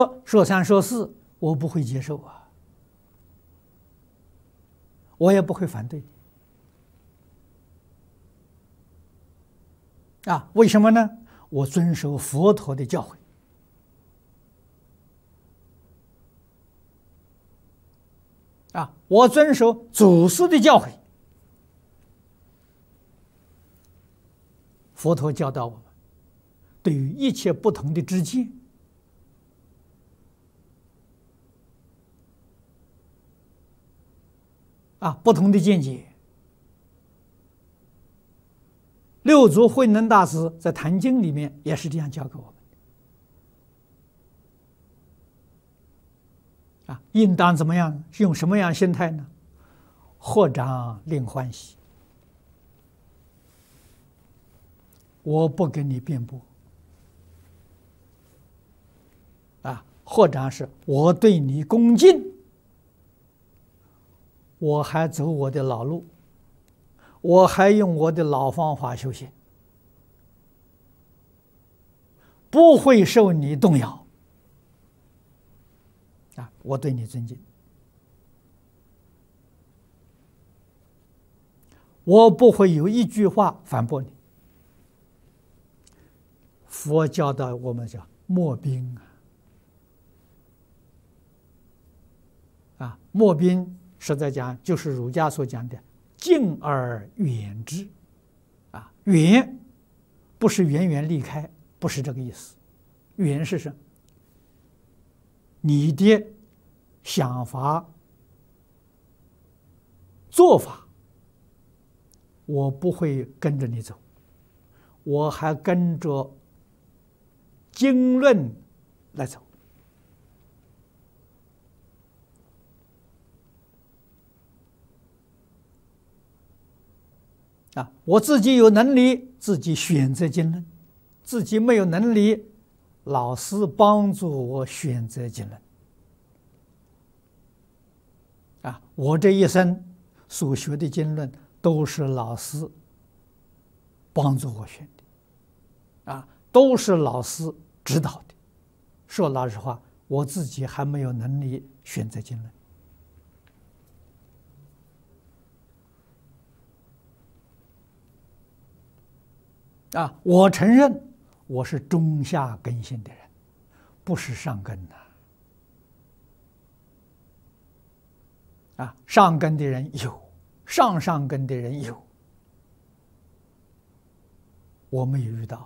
说三说四，我不会接受啊，我也不会反对啊。为什么呢？我遵守佛陀的教诲啊，我遵守祖师的教诲。佛陀教导我们，对于一切不同的知见啊，不同的见解，六祖慧能大师在《坛经》里面也是这样教给我们啊，应当怎么样？用什么样心态呢？合掌令欢喜。我不跟你辩驳啊，合掌是我对你恭敬，我还走我的老路，我还用我的老方法修行，不会受你动摇啊！我对你尊敬，我不会有一句话反驳你。佛教导我们叫莫兵啊，莫兵实在讲就是儒家所讲的敬而远之啊，远不是远远离开，不是这个意思，远是什么？你的想法、做法，我不会跟着你走，我还跟着经论来走啊！我自己有能力，自己选择经论；自己没有能力，老师帮助我选择经论啊！我这一生所学的经论都是老师帮助我选的啊，都是老师指导的。说老实话，我自己还没有能力选择经论啊。我承认我是中下根性的人，不是上根的啊。上根的人有，上根的人有，我没有遇到。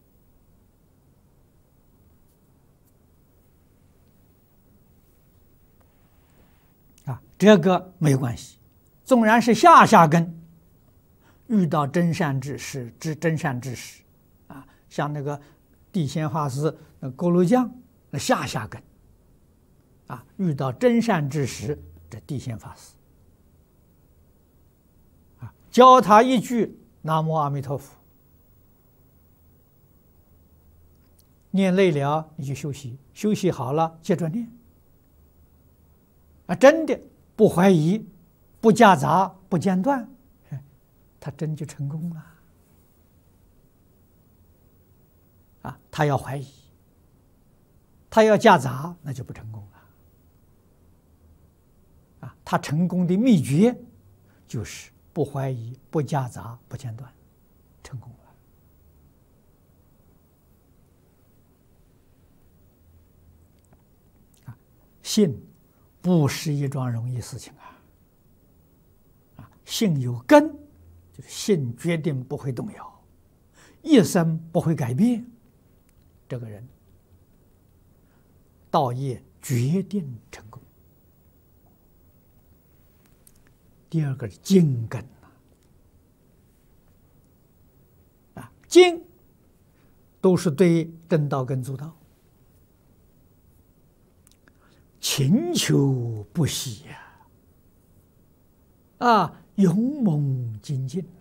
这个没有关系，纵然是下根遇到真善之士，真善之士啊，像那个地仙法师、锅炉匠，那下根啊，遇到真善之士，这地仙法师啊，教他一句南无阿弥陀佛，念累了你就休息，休息好了接着念啊，真的。不怀疑，不夹杂，不间断，他真就成功了啊！他要怀疑，他要夹杂，那就不成功了啊！他成功的秘诀就是不怀疑，不夹杂，不间断，成功了啊！信不是一桩容易事情啊！信有根，就是信决定不会动摇，一生不会改变。这个人道业决定成功。第二个是精根啊，精都是对正道跟助道。勤求不息呀，啊，勇猛精进